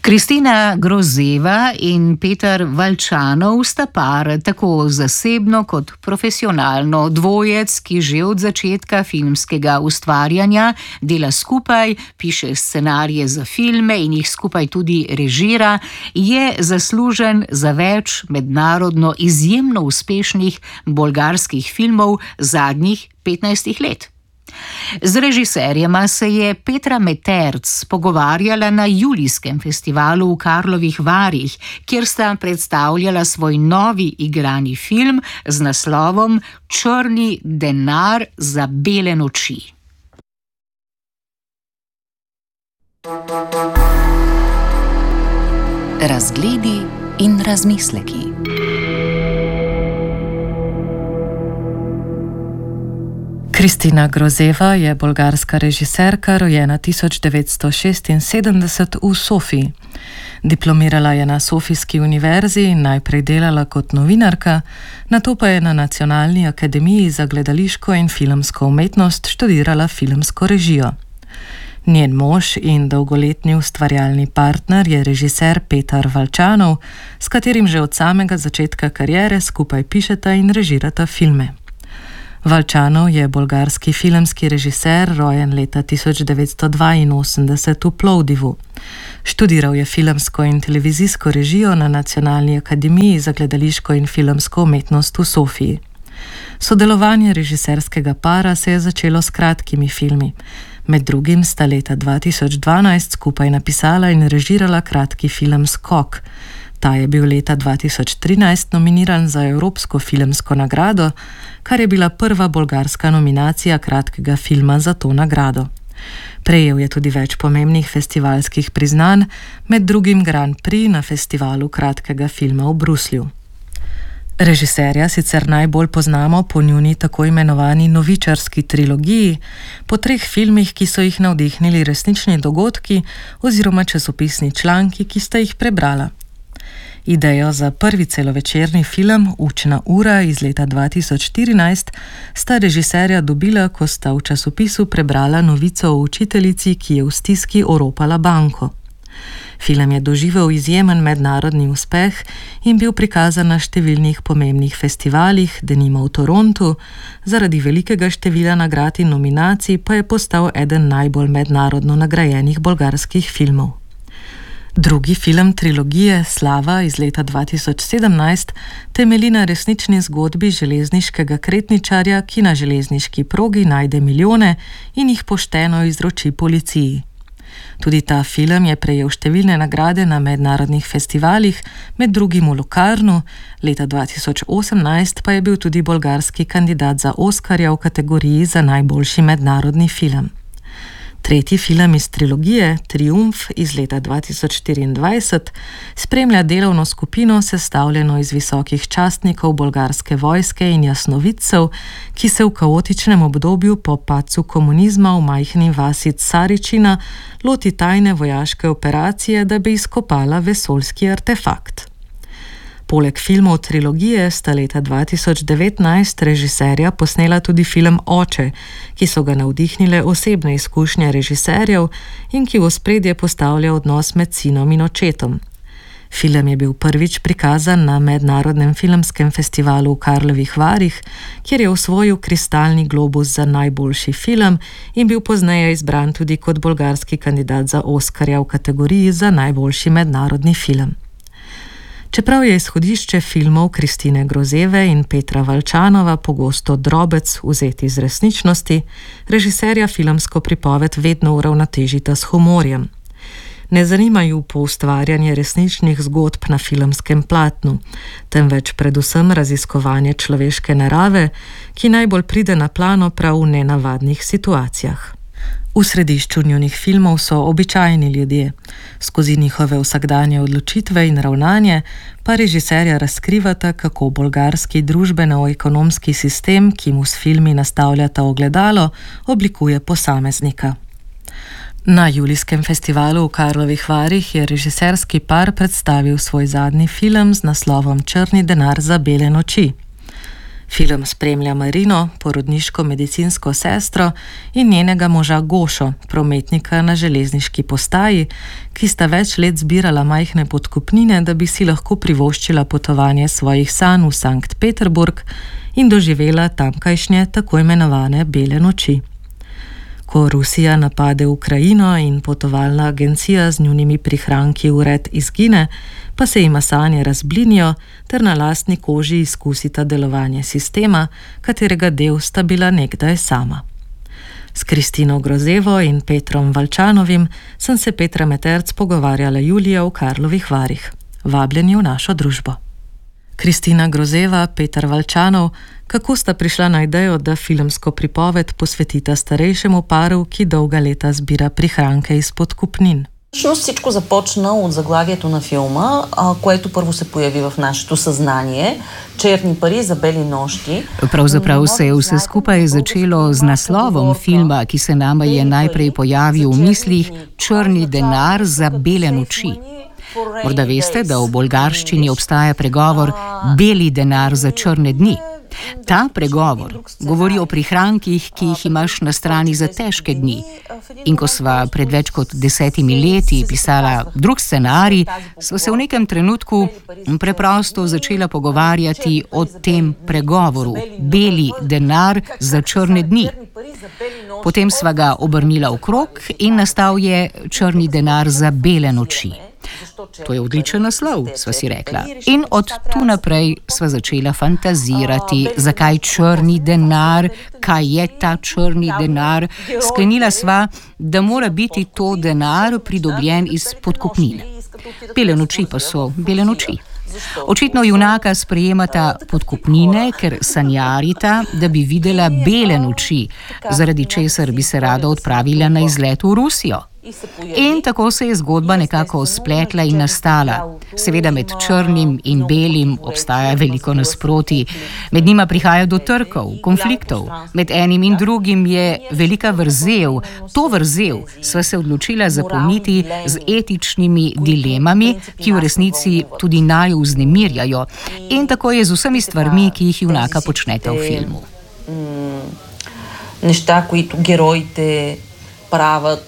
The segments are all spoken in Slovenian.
Kristina Grozeva in Peter Valčanov sta par, tako zasebno kot profesionalno, dvojec, ki že od začetka filmskega ustvarjanja dela skupaj, piše scenarije za filme in jih skupaj tudi režira, je zaslužen za več mednarodno izjemno uspešnih bolgarskih filmov zadnjih 15 let. Z režiserjema se je Petra Meterc pogovarjala na Julijskem festivalu v Karlovih Varih, kjer sta predstavljala svoj novi igrani film z naslovom Črni denar za bele noči. Razgledi in razmisleki. Kristina Grozeva je bolgarska režiserka, rojena 1976 v Sofiji. Diplomirala je na Sofijski univerzi in najprej delala kot novinarka, nato pa je na Nacionalni akademiji za gledališko in filmsko umetnost študirala filmsko režijo. Njen mož in dolgoletni ustvarjalni partner je režiser Petar Valčanov, s katerim že od samega začetka kariere skupaj pišeta in režirata filme. Valčanov je bolgarski filmski režiser, rojen leta 1982 v Plovdivu. Študiral je filmsko in televizijsko režijo na Nacionalni akademiji za gledališko in filmsko umetnost v Sofiji. Sodelovanje režiserskega para se je začelo s kratkimi filmi. Med drugim sta leta 2012 skupaj napisala in režirala kratki film Skok. Ta je bil leta 2013 nominiran za Evropsko filmsko nagrado, kar je bila prva bolgarska nominacija kratkega filma za to nagrado. Prejel je tudi več pomembnih festivalskih priznanj, med drugim Grand Prix na festivalu kratkega filma v Bruslju. Režiserja sicer najbolj poznamo po njuni tako imenovani novičarski trilogiji, po 3 filmih, ki so jih navdihnili resnični dogodki oziroma časopisni članki, ki sta jih prebrala. Idejo za prvi celovečerni film Učna ura iz leta 2014 sta režiserja dobila, ko sta v časopisu prebrala novico o učiteljici, ki je v stiski oropala banko. Film je doživel izjemen mednarodni uspeh in bil prikazan na številnih pomembnih festivalih, denimo v Torontu, zaradi velikega števila nagrad in nominacij pa je postal eden najbolj mednarodno nagrajenih bolgarskih filmov. Drugi film trilogije Slava iz leta 2017 temelji na resnični zgodbi železniškega kretničarja, ki na železniški progi najde milijone in jih pošteno izroči policiji. Tudi ta film je prejel številne nagrade na mednarodnih festivalih, med drugim v Locarnu, leta 2018 pa je bil tudi bolgarski kandidat za Oskarja v kategoriji za najboljši mednarodni film. Tretji film iz trilogije, Triumf iz leta 2024, spremlja delovno skupino sestavljeno iz visokih častnikov bolgarske vojske in jasnovidcev, ki se v kaotičnem obdobju po padcu komunizma v majhni vasi Caričina loti tajne vojaške operacije, da bi izkopala vesoljski artefakt. Poleg filmov trilogije sta leta 2019 režiserja posnela tudi film Oče, ki so ga navdihnile osebne izkušnje režiserjev in ki v ospredje postavlja odnos med sinom in očetom. Film je bil prvič prikazan na Mednarodnem filmskem festivalu v Karlovih Varih, kjer je osvojil kristalni globus za najboljši film in bil pozneje izbran tudi kot bolgarski kandidat za Oskarja v kategoriji za najboljši mednarodni film. Čeprav je izhodišče filmov Kristine Grozeve in Petra Valčanova pogosto drobec vzet iz resničnosti, režiserja filmsko pripoved vedno uravnotežita s humorjem. Ne zanima ju poustvarjanje resničnih zgodb na filmskem platnu, temveč predvsem raziskovanje človeške narave, ki najbolj pride na plano prav v nenavadnih situacijah. V središču njunih filmov so običajni ljudje. Skozi njihove vsakdanje odločitve in ravnanje pa režiserja razkrivata, kako bolgarski družbeno-ekonomski sistem, ki mu s filmi nastavljata ogledalo, oblikuje posameznika. Na Julijskem festivalu v Karlovih Varih je režiserski par predstavil svoj zadnji film z naslovom Črni denar za bele noči. Film spremlja Marino, porodniško-medicinsko sestro, in njenega moža Gošo, prometnika na železniški postaji, ki sta več let zbirala majhne podkupnine, da bi si lahko privoščila potovanje svojih sanj v Sankt Peterburg in doživela tamkajšnje tako imenovane bele noči. Ko Rusija napade Ukrajino in potovalna agencija z njunimi prihranki vred izgine, pa se jima sanje razblinijo ter na lastni koži izkusita delovanje sistema, katerega del sta bila nekdaj sama. S Kristino Grozevo in Petrom Valčanovim sem se Petra Meterc pogovarjala julija v Karlovih Varih. Vabljeni v našo družbo. Kristina Grozeva, Peter Valčanov, kako sta prišla na idejo, da filmsko pripoved posvetita starejšemu paru, ki dolga leta zbira prihranke iz podkupnin? Всичко започна от заглавието на филма, което първо се появи в нашето съзнание. Черни пари за бели нощи. Pravzaprav se je vse skupaj začelo z naslovom filma, ki se nama je najprej pojavil v mislih, Črni denar za bele noči. Morda veste, da v bolgarščini obstaja pregovor beli denar za črne dni. Ta pregovor govori o prihrankih, ki jih imaš na strani za težke dni. In ko sva pred več kot 10 leti pisala drug scenarij, sva se v nekem trenutku preprosto začela pogovarjati o tem pregovoru, beli denar za črne dni. Potem sva ga obrnila okrog in nastal je Črni denar za bele noči. To je odličen naslov, sva si rekla. In od tu naprej sva začela fantazirati, zakaj črni denar, kaj je ta črni denar. Sklenila sva, da mora biti to denar pridobljen iz podkupnine. Bele noči pa so bele noči. Očitno junaka sprejemata podkupnine, ker sanjarita, da bi videla bele noči, zaradi česar bi se rada odpravila na izlet v Rusijo. In tako se je zgodba nekako spletla in nastala. Seveda med črnim in belim obstaja veliko nasprotij. Med njima prihaja do trkov, konfliktov. Med enim in drugim je velika vrzel. To vrzel sva se odločila zapolniti z etičnimi dilemami, ki v resnici tudi naju vznemirjajo. In tako je z vsemi stvarmi, ki jih junaka počneta v filmu. Nešta, които героите правят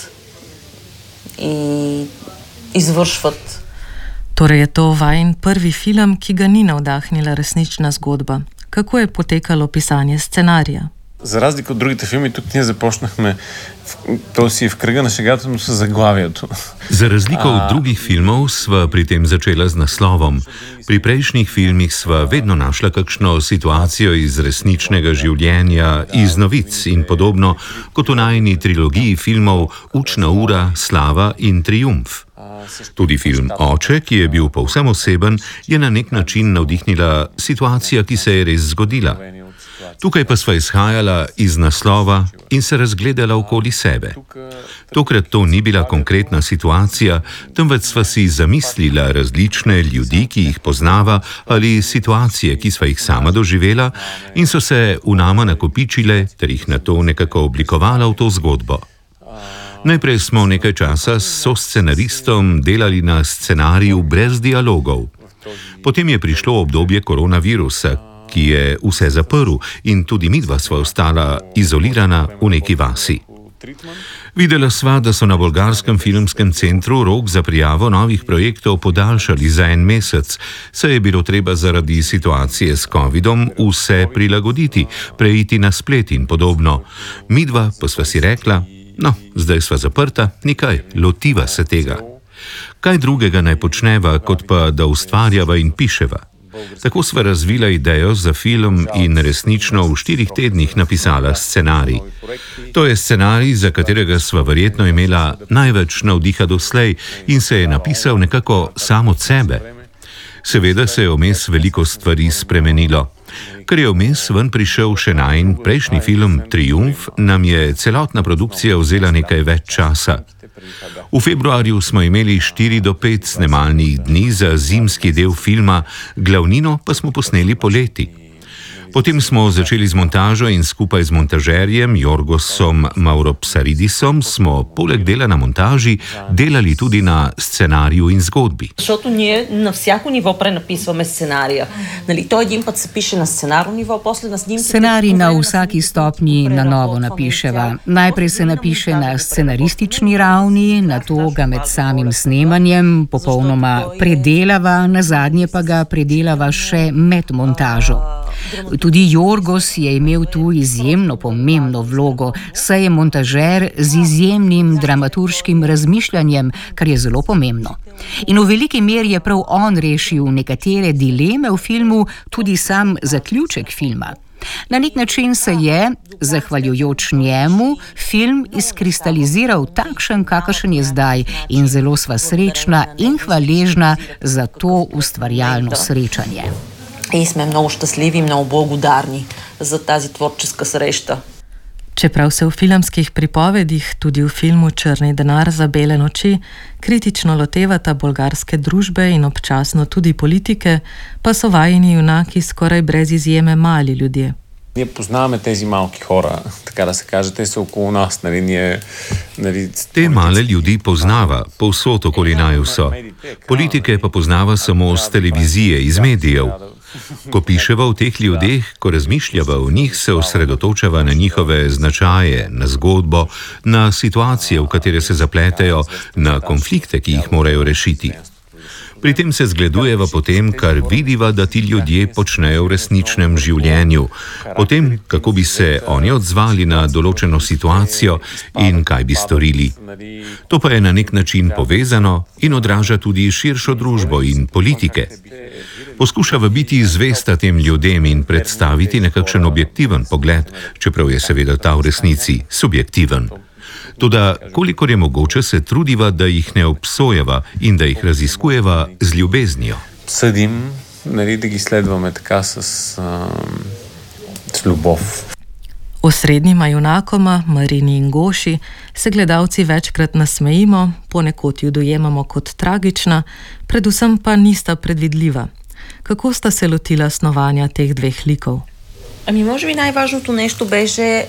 in izvršvati. Torej je to vajin prvi film, ki ga ni navdahnila resnična zgodba. Kako je potekalo pisanje scenarija? За разлика от другите филми, тук ние започнахме в кръга на шегата, но с заглавието. За разлика от других filmov sva pri tem začela z naslovom. Pri prejšnjih filmih sva vedno našla kakšno situacijo iz resničnega življenja, iz novic in podobno, kot v najini trilogiji filmov Učna ura, Slava in Triumf. Tudi film Oče, ki je bil povsem oseben, je na nek način navdihnila situacija, ki se je res zgodila. Tukaj pa sva izhajala iz naslova in se razgledala okoli sebe. Tokrat to ni bila konkretna situacija, temveč sva si zamislila različne ljudi, ki jih poznava, ali situacije, ki sva jih sama doživela in so se v nama nakopičile ter jih nato nekako oblikovala v to zgodbo. Najprej smo nekaj časa s soscenaristom delali na scenariju brez dialogov. Potem je prišlo obdobje koronavirusa, ki je vse zaprl in tudi midva sva ostala izolirana v neki vasi. Videla sva, da so na bolgarskem filmskem centru rok za prijavo novih projektov podaljšali za 1 mesec, saj je bilo treba zaradi situacije s covidom vse prilagoditi, preiti na splet in podobno. Midva pa sva si rekla, no, zdaj sva zaprta, nikaj, lotiva se tega. Kaj drugega naj počneva, kot pa da ustvarjava in piševa? Tako sva razvila idejo za film in resnično v 4 tednih napisala scenarij. To je scenarij, za katerega sva verjetno imela največ navdiha doslej in se je napisal nekako sam od sebe. Seveda se je vmes veliko stvari spremenilo. Ker je vmes ven prišel še najin prejšnji film Triumf, nam je celotna produkcija vzela nekaj več časa. V februarju smo imeli 4 do 5 snemalnih dni za zimski del filma, glavnino pa smo posneli poleti. Potem smo začeli z montažo in skupaj z montažerjem Jorgosom Mauropsaridisom smo poleg dela na montaži delali tudi na scenariju in zgodbi. Защото ние на всяко ниво пренаписваме сценария. Нали, той един път се пише на сценарно ниво, после на снимките... Scenarij na vsaki stopnji na novo napiševa. Najprej se napiše na scenaristični ravni, nato ga med samim snemanjem popolnoma predelava, nazadnje pa ga predelava še med montažo. Tudi Jorgos je imel tu izjemno pomembno vlogo, saj je montažer z izjemnim dramaturškim razmišljanjem, kar je zelo pomembno. In v veliki meri je prav on rešil nekatere dileme v filmu, tudi sam zaključek filma. Na nek način se je, zahvaljujoč njemu, film izkristaliziral takšen, kakršen je zdaj, in zelo sva srečna in hvaležna za to ustvarjalno srečanje. И сме много щастливи и много благодарни за тази творческа среща. Čeprav se v filmskih pripovedih, tudi v filmu Črni denar za bele noči, kritično lotevata bolgarske družbe in občasno tudi politike, pa so vajini junaki skoraj brez izjeme mali ljudje. Ние познаваме тези малки хора, така да се каже, те са около нас, Te male ljudi poznava, povsod okoli naju so. Politike pa poznava samo z televizije, iz medijev. Ko piševa o teh ljudeh, ko razmišljava o njih, se osredotočava na njihove značaje, na zgodbo, na situacije, v katere se zapletejo, na konflikte, ki jih morajo rešiti. Pri tem se zgledujeva po tem, kar vidiva, da ti ljudje počnejo v resničnem življenju, po tem, kako bi se oni odzvali na določeno situacijo in kaj bi storili. To pa je na nek način povezano in odraža tudi širšo družbo in politike. Poskušava biti zvesta tem ljudem in predstaviti nekakšen objektiven pogled, čeprav je seveda ta v resnici subjektiven. Toda, kolikor je mogoče, se trudiva, da jih ne obsojeva in da jih raziskujeva z ljubeznijo. Съдим, да ги следваме така с любов. Osrednjima junakoma, Marini in Goši, se gledalci večkrat nasmejimo, ponekod ju dojemamo kot tragična, predvsem pa nista predvidljiva. Kako sta se lotila snovanja teh dveh likov? Ами, може би най-важното нещо беше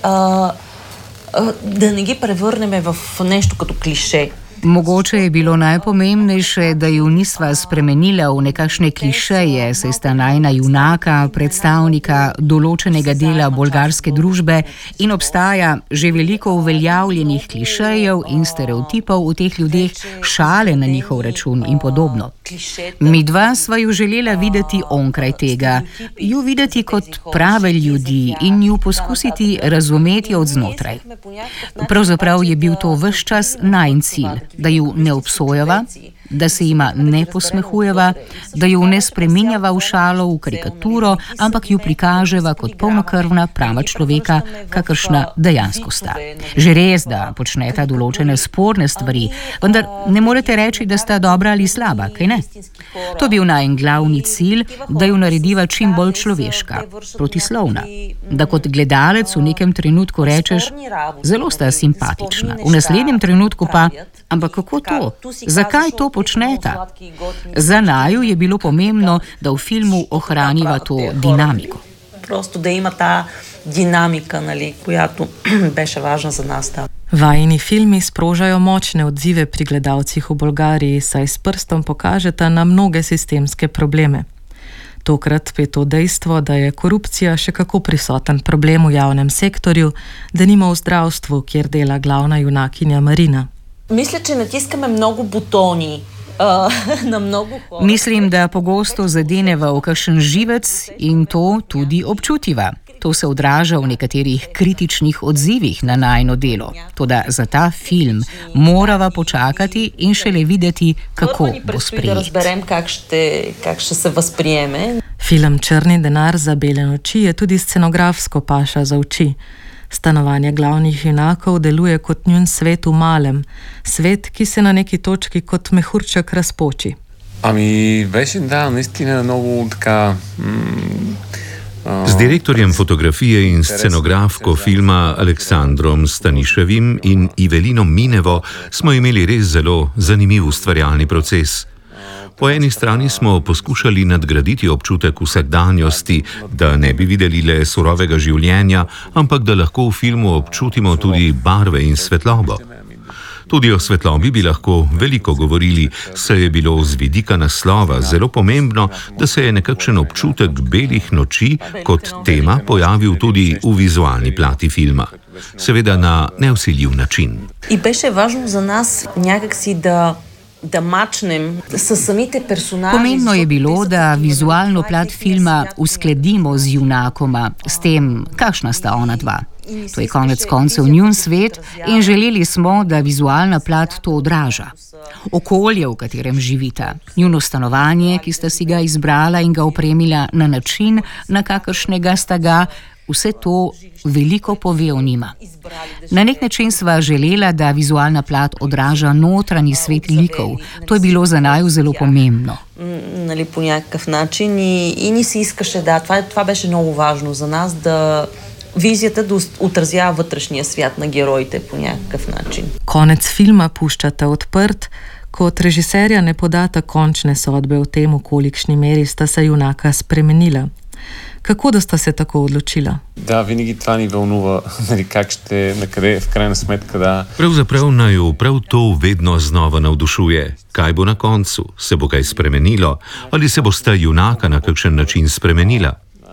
да не ги превърнем в нещо като клише. Mogoče je bilo najpomembnejše, da ju nisva spremenila v nekakšne klišeje, saj sta najina junaka, predstavnika določenega dela bolgarske družbe in obstaja že veliko uveljavljenih klišejev in stereotipov v teh ljudeh, šale na njihov račun in podobno. Midva sva ju želela videti onkraj tega, ju videti kot prave ljudi in ju poskusiti razumeti od znotraj. Pravzaprav je bil to ves čas najin cilj, da ju ne obsojava, da se jima ne posmehujeva, da ju ne spreminjava v šalo, v karikaturo, ampak ju prikaževa kot polnokrvna, prava človeka, kakršna dejansko sta. Že res, da počneta določene sporne stvari, vendar ne morete reči, da sta dobra ali slaba, kaj ne? To je bil najin glavni cilj, da ju narediva čim bolj človeška, protislovna. Da kot gledalec v nekem trenutku rečeš, zelo sta simpatična, v naslednjem trenutku pa, ampak kako to? Zakaj to počneta? Za naju je bilo pomembno, da v filmu ohraniva to dinamiko. Просто да има та динамика, която беше важна за нас. Vajini filmi sprožajo močne odzive pri gledalcih v Bolgariji, saj s prstom pokažeta na mnoge sistemske probleme. Tokrat pa je to dejstvo, da je korupcija še kako prisoten problem v javnem sektorju, denimo v zdravstvu, kjer dela glavna junakinja Marina. Мисля, че натискаме много бутони na mnogo hora. Mislim, da pogosto zadeneva v kakšen živec in to tudi občutiva. To se odraža v nekaterih kritičnih odzivih na najino delo. Toda za ta film morava počakati in šele videti, kako bo sprejet. Kak še se vzprijeme. Film Črni denar za bele noči je tudi scenografsko paša za oči. Stanovanje glavnih junakov deluje kot njun svet v malem. Svet, ki se na neki točki kot mehurček razpoči. Ами беше, да, наистина много така... Z direktorjem fotografije in scenografko filma Aleksandrom Staniševim in Ivelinom Minevo smo imeli res zelo zanimiv ustvarjalni proces. Po eni strani smo poskušali nadgraditi občutek vsakdanjosti, da ne bi videli le surovega življenja, ampak da lahko v filmu občutimo tudi barve in svetlobo. Tudi o svetlobi bi lahko veliko govorili, saj je bilo z vidika naslova zelo pomembno, da se je nekakšen občutek belih noči kot tema pojavil tudi v vizualni plati filma. Seveda na nevsiljiv način. In беше важно za nas някакси da mačnem s samite personaži. Pomembno je bilo, da vizualno plat filma uskladimo z junakoma, s tem, kakšna sta ona dva. To je konec koncev njun svet in želeli smo, da vizualna plat to odraža. Okolje, v katerem živita, njuno stanovanje, ki sta si ga izbrala in ga opremila na način, na kakršnega sta ga, vse to veliko pove o njima. Na nek način sva želela, da vizualna plat odraža notranji svet likov. To je bilo za naju zelo pomembno. Po някакъв начин и ни се искаше, това беше много важно за нас, да визията да отразява вътрешния свят на героите по някакъв начин. Konec filma puščate odprt, ko od režiserja ne podata končne sodbe o tem, v kolikšni meri sta se junaka spremenila. Kako da sta se tako odločila? Да, винаги това ни вълнува, как ще, накъде, в крайна сметка, да. Pravzaprav naju prav to vedno znova navdušuje. Kaj bo na koncu? Se bo kaj spremenilo? Ali se bosta junaka na kakšen način spremenila?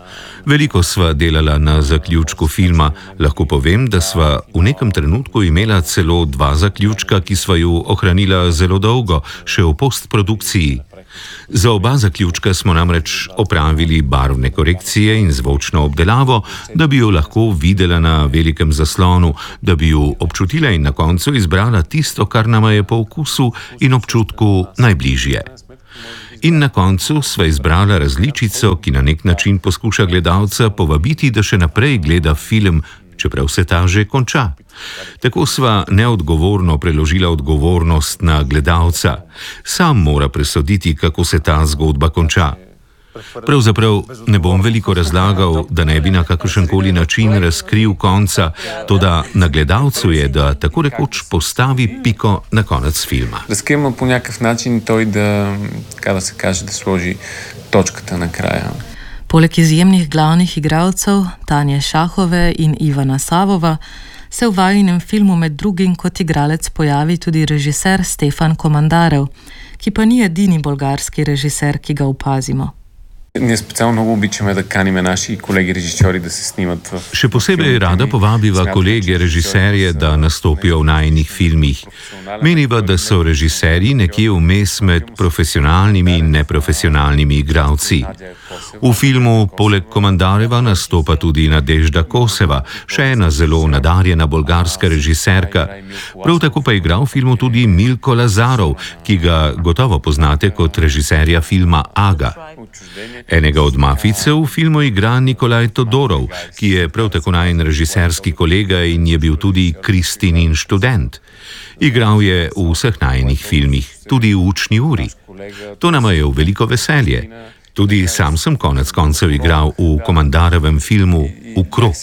Veliko sva delala na zaključku filma. Lahko povem, da sva v nekem trenutku imela celo 2 zaključka, ki sva ju ohranila zelo dolgo, še v postprodukciji. Za oba zaključka smo namreč opravili barvne korekcije in zvočno obdelavo, da bi jo lahko videla na velikem zaslonu, da bi ju občutila in na koncu izbrala tisto, kar nama je po okusu in občutku najbližje. In na koncu sva izbrala različico, ki na nek način poskuša gledalca povabiti, da še naprej gleda film, čeprav se ta že konča. Tako sva neodgovorno preložila odgovornost na gledalca. Sam mora presoditi, kako se ta zgodba konča. Pravzaprav ne bom veliko razlagal, da ne bi na kakršenkoli način razkril konca, toda na gledalcu je, da tako rekoč postavi piko na konec filma. Разкриваме по някакъв начин той да, така да се каже, да сложи точката на края. Poleg izjemnih glavnih igralcev Tanje Šahove in Ivana Savova se v vajinem filmu med drugim kot igralec pojavi tudi režiser Stefan Komandarev, ki pa ni edini bolgarski režiser, ki ga opazimo. Ние специално много обичаме да каниме наши колеги режисьори да се снимат в... Še posebej rada povabiva kolege režiserje, da nastopijo v najinih filmih. Meniva, da so režiserji nekje vmes med profesionalnimi in neprofesionalnimi igralci. V filmu poleg Komandareva nastopa tudi Nadežda Koseva, še ena zelo nadarjena bolgarska režiserka. Prav tako pa igra v filmu tudi Milko Lazarov, ki ga gotovo poznate kot režiserja filma Aga. Enega od mafijcev v filmu igra Nikolaj Todorov, ki je prav tako najin režiserski kolega in je bil tudi Kristinin študent. Igral je v vseh najinih filmih, tudi v Učni uri. To nama je v veliko veselje. Tudi sam sem konec koncev igral v Komandarevem filmu V krog.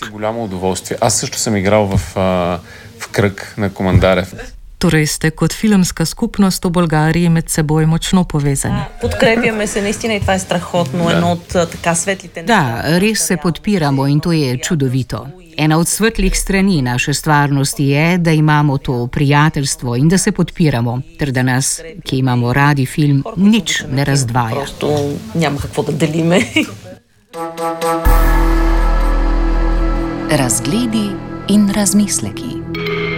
Аз също съм играл в кръг на Командарев. Torej ste kot filmska skupnost v Bolgariji med seboj močno povezani. Подкрепяме се, наистина и това е страхотно, едно от така светлите неща. Da, res se podpiramo in to je čudovito. Ena od svetlih strani naše stvarnosti je, da imamo to prijateljstvo in da se podpiramo, ter da nas, ki imamo radi film, nič ne razdvaja. Просто няма какво да делиме. Razgledi in razmisleki.